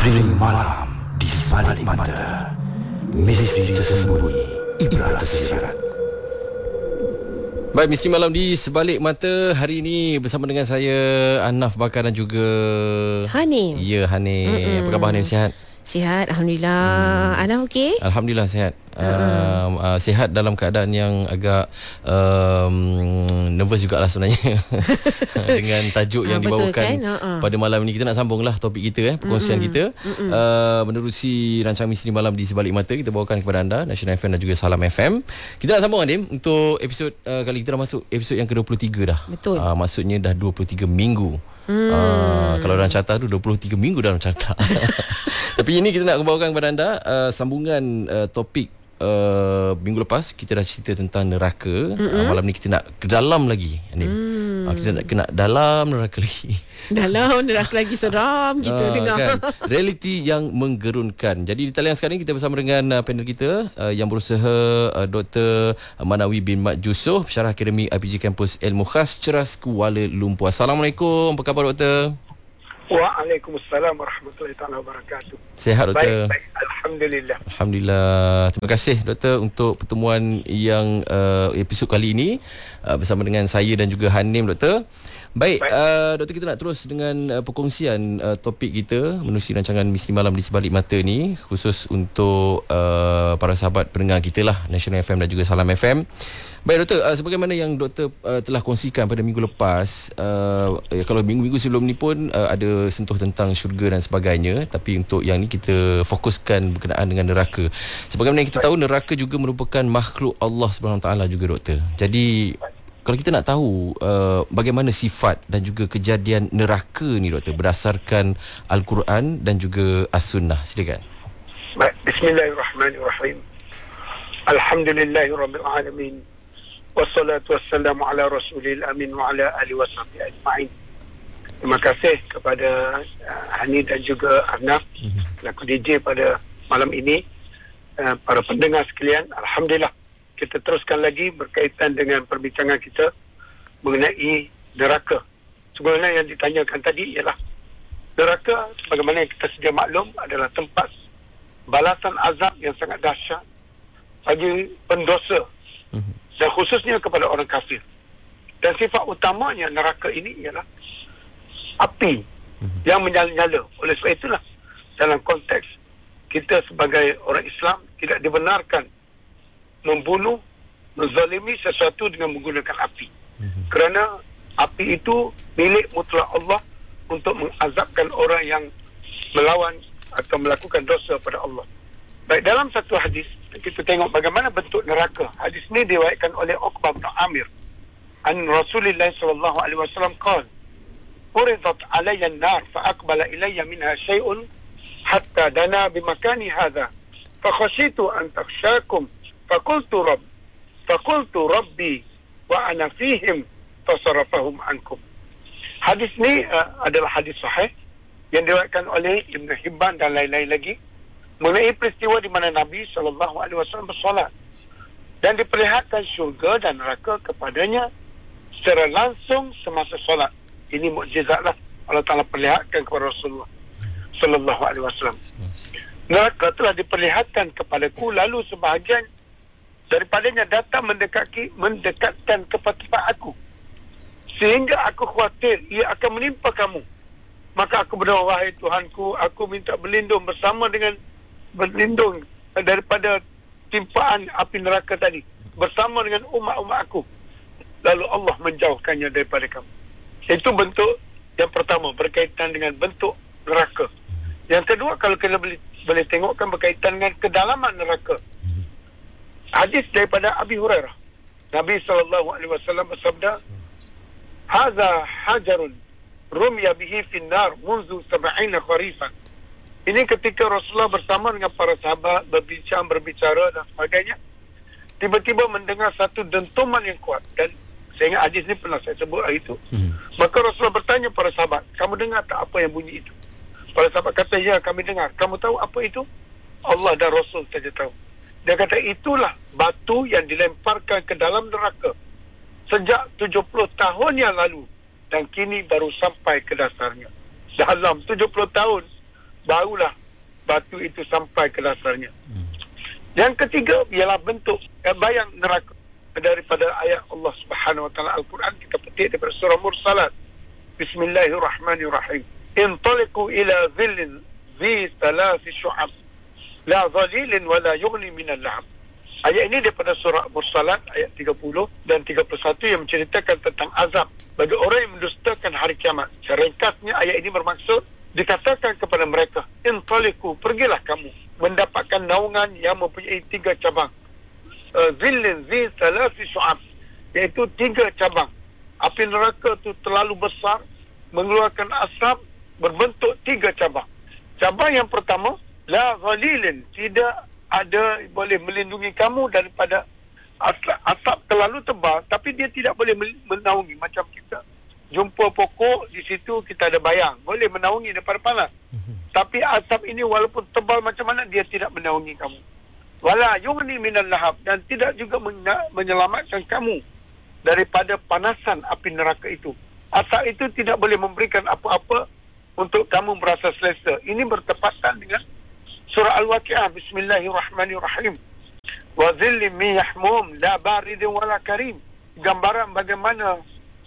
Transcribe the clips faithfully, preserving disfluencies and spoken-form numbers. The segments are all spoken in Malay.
Misteri malam di sebalik mata. Misteri tersembunyi, ibrah tersirat. Baik, misteri malam di sebalik mata hari ini bersama dengan saya Anaf Bakar dan juga Hanim. Ya, Hanim. Apa khabar Hanim, sihat? Sihat, Alhamdulillah. hmm. Anaf okey? Alhamdulillah sihat. Um, uh, sihat dalam keadaan yang agak um, nervous jugalah sebenarnya dengan tajuk yang ha, betul dibawakan kan? uh-uh. pada malam ini. Kita nak sambunglah topik kita, eh, perkongsian Mm-mm. kita uh, menerusi rancangan Misteri Malam di Sebalik Mata. Kita bawakan kepada anda National F M dan juga Salam F M. Kita nak sambung, Adim, untuk episod uh, kali kita dah masuk episod yang ke dua puluh tiga dah. Betul. uh, Maksudnya dah dua puluh tiga minggu. Hmm. Uh, kalau dalam carta tu dua puluh tiga minggu dalam carta. Tapi ini kita nak bawakan kepada anda uh, sambungan uh, topik uh, minggu lepas. Kita dah cerita tentang neraka. uh, Malam ni kita nak ke dalam lagi, mm. uh, Kita nak kena dalam neraka lagi. Dalam neraka lagi seram kita uh, dengar kan? Realiti yang menggerunkan. Jadi di talian sekarang kita bersama dengan uh, panel kita uh, yang berusaha, uh, Doktor Manawi bin Mat Jusoh, Pensyarah Akademik I P J Kampus Ilmu Khas Ceras, Kuala Lumpur. Assalamualaikum. Apa khabar, Doktor? Waalaikumsalam warahmatullahi taala wabarakatuh. Sihat, Doktor? Baik, baik. Alhamdulillah. Alhamdulillah. Terima kasih, Doktor, untuk pertemuan yang uh, episod kali ini uh, bersama dengan saya dan juga Hanim, Doktor. Baik, Baik. Uh, Doktor, kita nak terus dengan uh, perkongsian uh, topik kita menerusi rancangan Misteri Malam di Sebalik Mata ni, khusus untuk uh, para sahabat pendengar kita lah, National F M dan juga Salam F M. Baik, Doktor, uh, sebagaimana yang Doktor uh, telah kongsikan pada minggu lepas, uh, kalau minggu-minggu sebelum ni pun uh, ada sentuh tentang syurga dan sebagainya, tapi untuk yang ni kita fokuskan berkenaan dengan neraka. Sebagaimana yang kita tahu, neraka juga merupakan makhluk Allah Subhanahu Wa Taala juga, Doktor. Jadi kalau kita nak tahu uh, bagaimana sifat dan juga kejadian neraka ni, Doktor, berdasarkan Al-Quran dan juga As-Sunnah, silakan. Baik, bismillahirrahmanirrahim. Alhamdulillahirabbil alamin. Wassalatu wassalamu ala rasulil amin wa ala alihi wasahbihi ajma'in. Terima kasih kepada uh, Hani dan juga Arnaf, laku D J pada malam ini. Uh, para pendengar sekalian, alhamdulillah kita teruskan lagi berkaitan dengan perbincangan kita mengenai neraka. Sebenarnya yang ditanyakan tadi ialah neraka, sebagaimana yang kita sedia maklum, adalah tempat balasan azab yang sangat dahsyat bagi pendosa, dan khususnya kepada orang kafir. Dan sifat utamanya neraka ini ialah api yang menyala-nyala. Oleh sebab itulah dalam konteks kita sebagai orang Islam tidak dibenarkan membunuh, menzalimi sesuatu dengan menggunakan api. Mm-hmm. Kerana api itu milik mutlak Allah untuk mengazabkan orang yang melawan atau melakukan dosa pada Allah. Baik, dalam satu hadis kita tengok bagaimana bentuk neraka. Hadis ini diriwayatkan oleh Uqbah bin Amir an Rasulullah sallallahu alaihi wasallam qala: "Uridat alayya an-nar fa aqbala ilayya minha shay'un hatta dana bimakani hadha fa khashitu an takhshakum Fakultu Rabb Fakultu Rabbi wa ana fihim fasarafahum ankum." Hadis ni uh, adalah hadis sahih yang diriwayatkan oleh Ibn Hibban dan lain-lain lagi mengenai peristiwa di mana Nabi sallallahu alaihi wasallam bersolat dan diperlihatkan syurga dan neraka kepadanya secara langsung semasa solat. Ini mukjizatlah Allah Taala perlihatkan kepada Rasulullah sallallahu alaihi wasallam. Neraka telah diperlihatkan kepadaku, lalu sebahagian daripadanya datang mendekati, mendekatkan kepada tempat aku, sehingga aku khawatir ia akan menimpa kamu. Maka aku berdoa, wahai Tuhanku, aku minta berlindung bersama dengan berlindung daripada timpaan api neraka tadi bersama dengan umat-umat aku. Lalu Allah menjauhkannya daripada kamu. Itu bentuk yang pertama berkaitan dengan bentuk neraka. Yang kedua, kalau kita boleh, boleh tengokkan berkaitan dengan kedalaman neraka. Hadis daripada Abi Hurairah, Nabi sallallahu alaihi wasallam bersabda, "Hadza hajarun rumya bihi fin nar munzu sab'ina kharifan." Ini ketika Rasulullah bersama dengan para sahabat berbincang, berbicara dan sebagainya, tiba-tiba mendengar satu dentuman yang kuat. Dan saya ingat hadis ni pernah saya sebut hari itu. Hmm. Maka Rasulullah bertanya para sahabat, "Kamu dengar tak apa yang bunyi itu?" Para sahabat kata, "Ya, kami dengar." "Kamu tahu apa itu?" "Allah dan Rasul saja tahu." Dia kata, "Itulah batu yang dilemparkan ke dalam neraka sejak tujuh puluh tahun yang lalu dan kini baru sampai ke dasarnya." Dalam tujuh puluh tahun barulah batu itu sampai ke dasarnya. Hmm. Yang ketiga ialah bentuk eh, bayang neraka daripada ayat Allah Subhanahu wa taala Al-Quran. Kita petik daripada surah Mursalat. Bismillahirrahmanirrahim. Intaliqu ila dhillin zi thalath syu'ab la dhalilin wa la yughni min al-lahab. Ayat ini daripada surah Mursalat ayat tiga puluh dan tiga puluh satu yang menceritakan tentang azab bagi orang yang mendustakan hari kiamat. Secara ringkasnya ayat ini bermaksud dikatakan kepada mereka, intaliqu, pergilah kamu mendapatkan naungan yang mempunyai tiga cabang. Zillin zi thalath syu'ab, iaitu tiga cabang. Api neraka itu terlalu besar, mengeluarkan asap berbentuk tiga cabang. Cabang yang pertama, la ghalilin, tidak ada boleh melindungi kamu daripada asap, asap terlalu tebal, tapi dia tidak boleh menaungi. Macam kita jumpa pokok, di situ kita ada bayang, boleh menaungi daripada panas. Tapi asap ini walaupun tebal macam mana, dia tidak menaungi kamu. Wala yughni minal lahab, dan tidak juga menyelamatkan kamu daripada panasan api neraka itu. Asap itu tidak boleh memberikan apa-apa untuk kamu merasa selesa. Ini bertepatan dengan surah Al-Waqi'ah. Bismillahirrahmanirrahim. Wa dhillim min yahmum la baridin wala karim. Gambaran bagaimana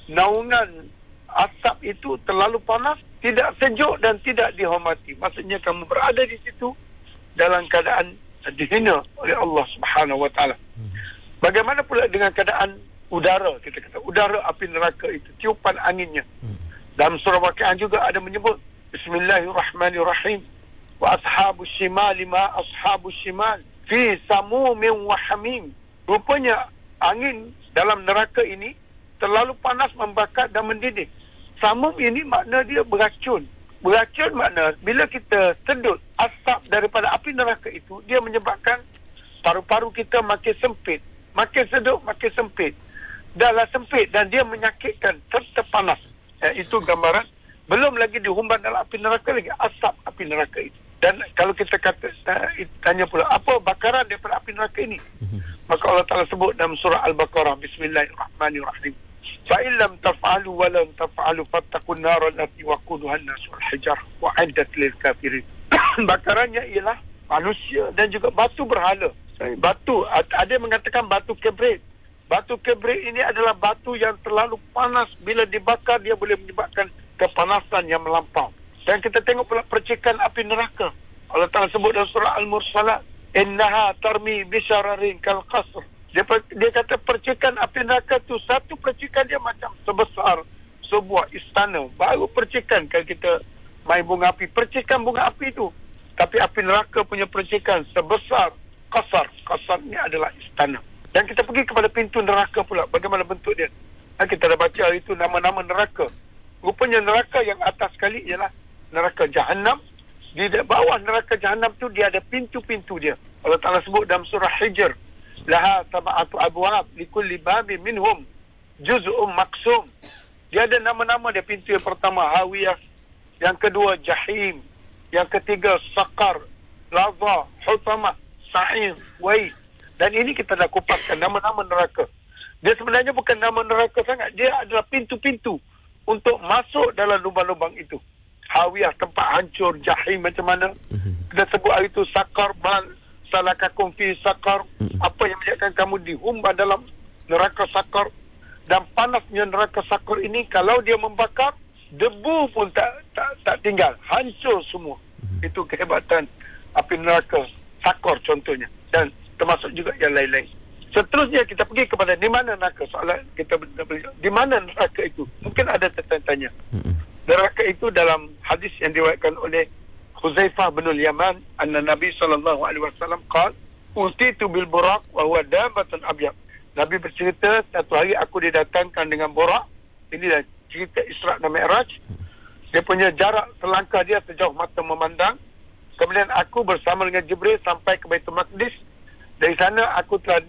naungan asap itu terlalu panas, tidak sejuk dan tidak dihormati. Maksudnya kamu berada di situ dalam keadaan dihina oleh Allah Subhanahu wa taala. Bagaimana pula dengan keadaan udara? Kita kata udara api neraka itu, tiupan anginnya. Dalam surah Waqi'ah juga ada menyebut Bismillahirrahmanirrahim. Wa ashabus shimali ma ashabus shimal fi samumin wa hamim. Rupanya angin dalam neraka ini terlalu panas, membakar dan mendidih. Samum ini makna dia beracun. Beracun makna bila kita sedut asap daripada api neraka itu, dia menyebabkan paru-paru kita makin sempit. Makin sedut, makin sempit. Dahlah sempit dan dia menyakitkan serta panas. Eh, itu gambaran. Belum lagi dihumban dalam api neraka lagi asap api neraka itu. Dan kalau kita kata uh, tanya pula, apa bakaran daripada api neraka ini? Maka Allah Ta'ala sebut dalam surah Al-Baqarah, Bismillahirrahmanirrahim. فَإِنْ لَمْ تَفْعَلُوا وَلَمْ تَفْعَلُوا فَاتَّقُوا النَّارَ الَّتِي وَقُودُهَا النَّاسُ وَالْحِجَارَةُ وَأُعِدَّتْ لِلْكَافِرِينَ. Bakarannya ialah manusia dan juga batu berhala. Batu, ada yang mengatakan batu kibrit. Batu kibrit ini adalah batu yang terlalu panas. Bila dibakar, dia boleh menyebabkan kepanasan yang melampau. Dan kita tengok pula percikan api neraka. Allah Ta'ala sebut dalam surah Al-Mursalat, innaha tarmi bisyararin kal qasr. Dia, dia kata percikan api neraka tu, satu percikan dia macam sebesar sebuah istana. Baru percikan kalau kita main bunga api, percikan bunga api itu. Tapi api neraka punya percikan sebesar qasar. Qasar ni adalah istana. Dan kita pergi kepada pintu neraka pula, bagaimana bentuk dia. Dan kita dah baca hari itu nama-nama neraka. Rupanya neraka yang atas sekali ialah neraka Jahannam. Di bawah neraka Jahannam tu dia ada pintu-pintu dia. Allah Ta'ala sebut dalam surah Hijr, laha sab'atu abwab likulli babin minhum juz'un maqsum. Dia ada nama-nama dia. Pintu yang pertama Hawiyah, yang kedua Jahim, yang ketiga Saqar, Laza, Hutamah, Sa'ir, Wai. Dan ini kita dah kupaskan nama-nama neraka. Dia sebenarnya bukan nama neraka sangat, dia adalah pintu-pintu untuk masuk dalam lubang-lubang itu. Hawiyah, tempat hancur. Jahim macam mana? Kita sebut hari itu Saqar, bal salakakum fi Saqar. Apa yang menyebabkan kamu dihumban dalam neraka Saqar. Dan panasnya neraka Saqar ini, kalau dia membakar, debu pun tak tak, tak tinggal, hancur semua. Itu kehebatan api neraka Saqar contohnya. Dan termasuk juga yang lain-lain. Seterusnya kita pergi kepada di mana neraka. Soalan kita di mana neraka itu? Mungkin ada tertanya. Neraka itu dalam hadis yang diriwayatkan oleh Huzaifah bin al-Yaman, anna Nabi sallallahu alaihi wasallam qala, "Utitu bil buraq wa huwa dabatun abyad." Nabi bercerita, satu hari aku didatangkan dengan buraq. Inilah cerita Isra' dan Mi'raj. Dia punya jarak selangkah dia sejauh mata memandang. Kemudian aku bersama dengan Jibril sampai ke Baitul Maqdis. Dari sana aku telah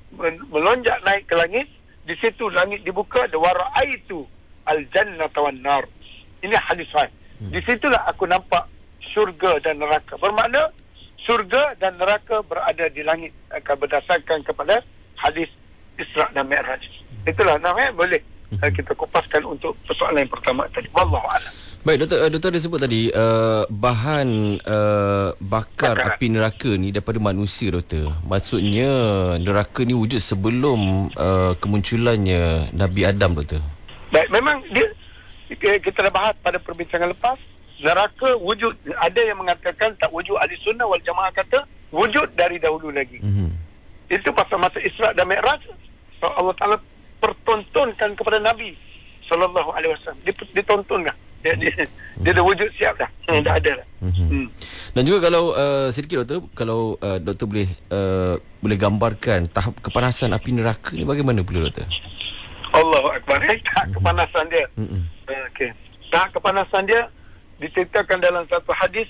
melonjak naik ke langit. Di situ langit dibuka, wa ra'aitu al-jannata wan nar. Ini hadis sahih. Di situlah aku nampak syurga dan neraka. Bermakna syurga dan neraka berada di langit, akan berdasarkan kepada hadis Isra' dan Mi'raj. Itulah namanya boleh kita kupaskan untuk persoalan yang pertama tadi. Wallahu a'lam. Baik, doktor, uh, doktor ada sebut tadi uh, bahan uh, bakar Bakar. api neraka ni daripada manusia, doktor. Maksudnya neraka ni wujud sebelum uh, kemunculannya Nabi Adam, doktor. Baik, memang dia kita dah bahas pada perbincangan lepas, neraka wujud. Ada yang mengatakan tak wujud. Ahli sunnah wal jamaah kata wujud dari dahulu lagi. Mm-hmm. Itu pasal masa Isra' dan Mi'raj, so Allah Ta'ala pertontonkan kepada Nabi sallallahu alaihi wasallam. Ditontonkan. Dia, dia, dia dah wujud siap dah. Hmm, dah ada dah. Mm-hmm. Hmm. Dan juga kalau uh, sedikit doktor, kalau uh, doktor boleh uh, boleh gambarkan tahap kepanasan api neraka ni bagaimana pula, doktor? Allahu Akbar. Eh, tahap mm-hmm. kepanasan dia. Mm-hmm. Okey. Tahap kepanasan dia diceritakan dalam satu hadis,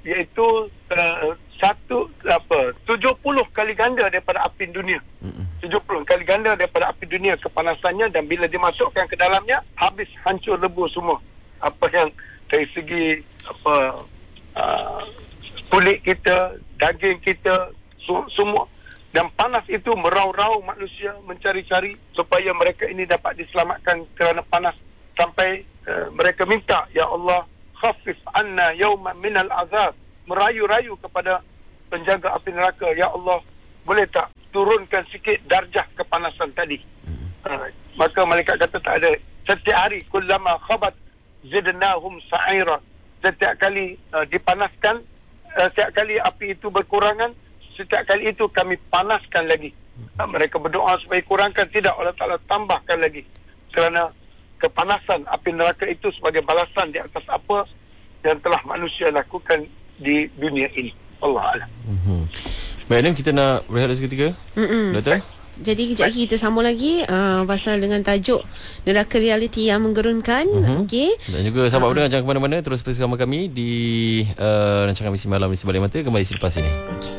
iaitu uh, satu apa tujuh puluh kali ganda daripada api dunia. Mm-hmm. tujuh puluh kali ganda daripada api dunia kepanasannya, dan bila dimasukkan ke dalamnya habis, hancur lebur semua. Apa yang dari segi apa uh, kulit kita, daging kita, su- semua. Dan panas itu merau-rau manusia mencari-cari supaya mereka ini dapat diselamatkan kerana panas, sampai uh, mereka minta, ya Allah, khafif anna yawman minal azab, merayu-rayu kepada penjaga api neraka, ya Allah, boleh tak turunkan sikit darjah kepanasan tadi. uh, maka malaikat kata tak ada. Setiap hari kullama khabat zidnahum sa'ira, setiap kali uh, dipanaskan, uh, setiap kali api itu berkurangan, setiap kali itu kami panaskan lagi. uh, mereka berdoa supaya kurangkan, tidak, Allah Ta'ala tambahkan lagi, kerana kepanasan api neraka itu sebagai balasan di atas apa yang telah manusia lakukan di dunia ini. Allah Alam. Mm-hmm. Baik, Anim, kita nak berehat seketika. Mm-mm. Doktor? Jadi kejap lagi kita sambung lagi uh, pasal dengan tajuk neraka realiti yang menggerunkan. Mm-hmm. Okey. Dan juga sahabat pendengar, uh. jangan ke mana-mana, terus bersama kami di uh, rancangan Misi Malam Misi Balik Mata kembali selepas ini. Okey.